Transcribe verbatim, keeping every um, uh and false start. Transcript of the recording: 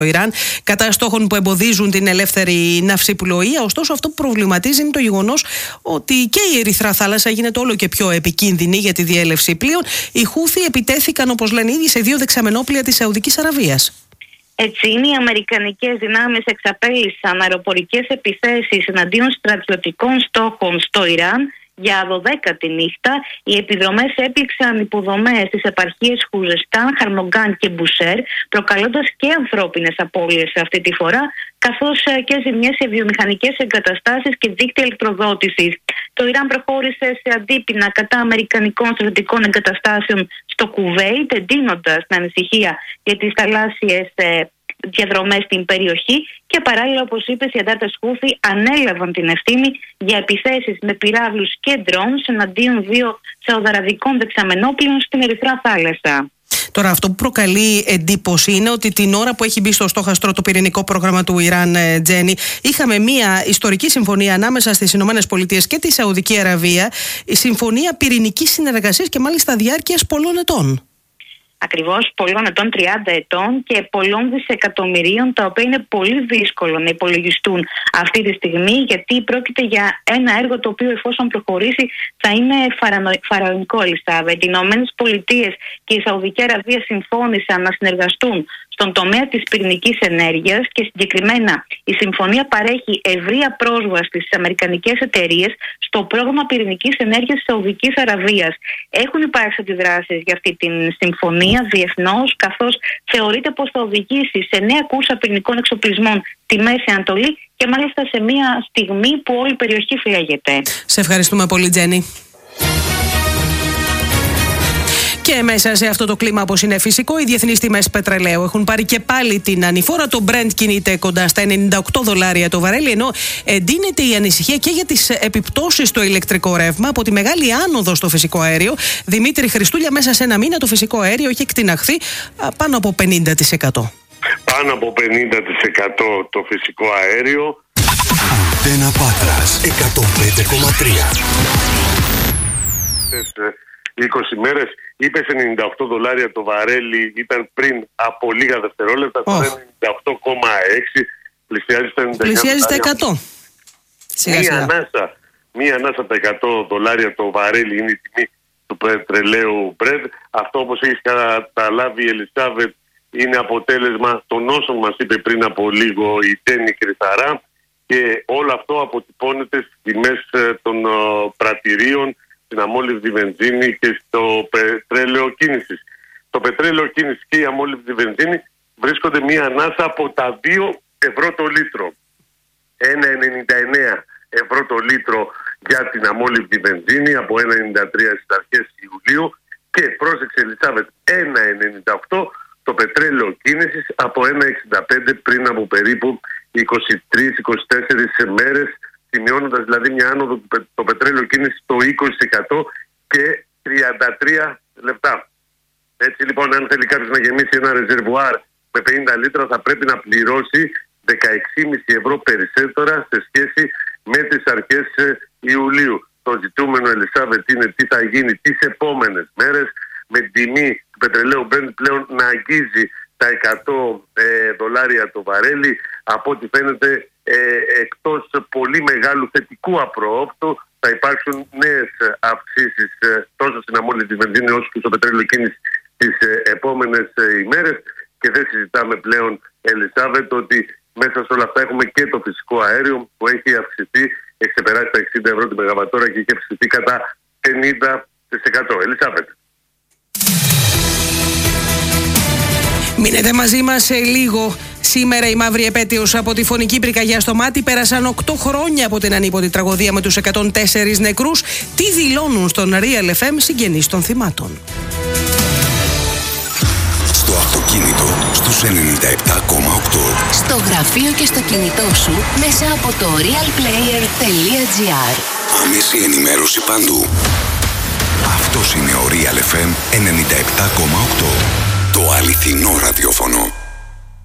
Ιράν κατά στόχων που εμποδίζουν την ελεύθερη ναυσιπλοεία. Ωστόσο, αυτό που προβληματίζει είναι το γεγονός ότι και η Ερυθρά θάλασσα γίνεται όλο και πιο επικίνδυνη για τη διέλευση πλοίων. Οι Χούθι επιτέθηκαν, όπως λένε ήδη, σε δύο δεξαμενόπλια της Σαουδικής Αραβίας. Έτσι είναι, οι αμερικανικές δυνάμεις εξαπέλυσαν αεροπορικές επιθέσεις εναντίον στρατιωτικών στόχων στο Ιράν για δωδέκατη νύχτα. Οι επιδρομές έπληξαν υποδομές στις επαρχίες Χουζεστάν, Χαρμογκάν και Μπουσέρ, προκαλώντας και ανθρώπινες απώλειες αυτή τη φορά, καθώς και ζημιές σε βιομηχανικές εγκαταστάσεις και δίκτυα ηλεκτροδότησης. Το Ιράν προχώρησε σε αντίπεινα κατά αμερικανικών στρατιωτικών εγκαταστάσεων στο Κουβέιτ, εντείνοντας την ανησυχία για τις θαλάσσιες διαδρομές στην περιοχή, και παράλληλα, όπως είπες, οι αντάρτες Χούθι ανέλαβαν την ευθύνη για επιθέσεις με πυράβλους και ντρόουν εναντίον δύο σαουδαραβικών δεξαμενόπλων στην Ερυθρά θάλασσα. Τώρα, αυτό που προκαλεί εντύπωση είναι ότι την ώρα που έχει μπει στο στόχαστρο το πυρηνικό πρόγραμμα του Ιράν, Τζένι, είχαμε μια ιστορική συμφωνία ανάμεσα στις Ηνωμένες Πολιτείες και τη Σαουδική Αραβία, η συμφωνία πυρηνικής συνεργασίας και μάλιστα διάρκειας πολλών ετών. Ακριβώς, πολλών ετών, τριάντα ετών και πολλών δισεκατομμυρίων, τα οποία είναι πολύ δύσκολο να υπολογιστούν αυτή τη στιγμή, γιατί πρόκειται για ένα έργο το οποίο, εφόσον προχωρήσει, θα είναι φαραωνικό, Ελισάβετ. Οι Ηνωμένες Πολιτείες και η Σαουδική Αραβία συμφώνησαν να συνεργαστούν στον τομέα της πυρηνικής ενέργειας και συγκεκριμένα η συμφωνία παρέχει ευρεία πρόσβαση στις αμερικανικές εταιρείες στο πρόγραμμα πυρηνικής ενέργειας της Σαουδικής Αραβίας. Έχουν υπάρξει αντιδράσεις για αυτή την συμφωνία διεθνώς, καθώς θεωρείται πως θα οδηγήσει σε νέα κούρσα πυρηνικών εξοπλισμών στη Μέση Ανατολή και μάλιστα σε μια στιγμή που όλη η περιοχή φυλάγεται. Σε ευχαριστούμε πολύ, Τζένι. Και μέσα σε αυτό το κλίμα, όπως είναι φυσικό, οι διεθνείς τιμές πετρελαίου έχουν πάρει και πάλι την ανηφόρα. Το Brent κινείται κοντά στα ενενήντα οκτώ δολάρια το βαρέλι, ενώ εντείνεται η ανησυχία και για τις επιπτώσεις στο ηλεκτρικό ρεύμα από τη μεγάλη άνοδο στο φυσικό αέριο. Δημήτρη Χριστούλια, μέσα σε ένα μήνα το φυσικό αέριο έχει εκτιναχθεί πάνω από πενήντα τοις εκατό. Πάνω από πενήντα τοις εκατό το φυσικό αέριο. Αντένα Πάτρας εκατόν πέντε κόμμα τρία. είκοσι μέρες είπε ενενήντα οκτώ δολάρια το βαρέλι, ήταν πριν από λίγα δευτερόλεπτα, τώρα oh. ενενήντα οκτώ κόμμα έξι, πλησιάζει στα ενενήντα εννιά πλησιάζει στα εκατό. Μία ανάσα, μία ανάσα από τα εκατό δολάρια το βαρέλι είναι η τιμή του πετρελαίου Brent. Αυτό, όπως έχει καταλάβει η Ελισάβετ, είναι αποτέλεσμα των όσων μας είπε πριν από λίγο η Τζένι Κρυθαρά, και όλο αυτό αποτυπώνεται στις τιμές των πρατηρίων, στην αμόλυβδη βενζίνη και στο πετρέλαιο κίνησης. Το πετρέλαιο κίνησης και η αμόλυβδη βενζίνη βρίσκονται μία ανάσα από τα δύο ευρώ το λίτρο. ένα κόμμα ενενήντα εννέα ευρώ το λίτρο για την αμόλυβδη βενζίνη, από ένα κόμμα ενενήντα τρία στις αρχές Ιουλίου, και πρόσεξε, Ελισάβετ, ένα κόμμα ενενήντα οκτώ το πετρέλαιο κίνησης, από ένα κόμμα εξήντα πέντε πριν από περίπου είκοσι τρεις είκοσι τέσσερις μέρες, σημειώνοντας δηλαδή μια άνοδο του το πετρέλαιο κίνηση το είκοσι τοις εκατό και τριάντα τρία λεπτά. Έτσι λοιπόν, αν θέλει κάποιος να γεμίσει ένα ρεζερβουάρ με πενήντα λίτρα, θα πρέπει να πληρώσει δεκαέξι κόμμα πέντε ευρώ περισσότερα σε σχέση με τις αρχές Ιουλίου. Το ζητούμενο, Ελισάβετ, είναι τι θα γίνει τις επόμενες μέρες, με την τιμή του πετρελαίου Brent πλέον να αγγίζει τα εκατό ε, δολάρια το βαρέλι. Από ό,τι φαίνεται, ε, εκτός πολύ μεγάλου θετικού απροόπτου, θα υπάρξουν νέες αυξήσεις ε, τόσο στην αμόλυβδη βενζίνη όσο και στο πετρέλαιο κίνηση τις ε, επόμενες ε, ημέρες. Και δεν συζητάμε πλέον, Ελισάβετ, ότι μέσα σε όλα αυτά έχουμε και το φυσικό αέριο που έχει αυξηθεί, έχει ξεπεράσει τα εξήντα ευρώ τη μεγαβατόρα και έχει αυξηθεί κατά πενήντα τοις εκατό. Ελισάβετ. Μείνετε μαζί μας σε λίγο. Σήμερα η μαύρη επέτειος από τη φωνική πυρκαγιά στο Μάτι. Πέρασαν οκτώ χρόνια από την ανίποτη τραγωδία με τους εκατόν τέσσερις νεκρούς. Τι δηλώνουν στον Real εφ εμ συγγενείς των θυμάτων. Στο αυτοκίνητο στους ενενήντα επτά κόμμα οκτώ. Στο γραφείο και στο κινητό σου μέσα από το realplayer τελεία gr. Άμεση ενημέρωση παντού. Αυτός είναι ο Real εφ εμ ενενήντα επτά κόμμα οκτώ. Το αληθινό ραδιόφωνο.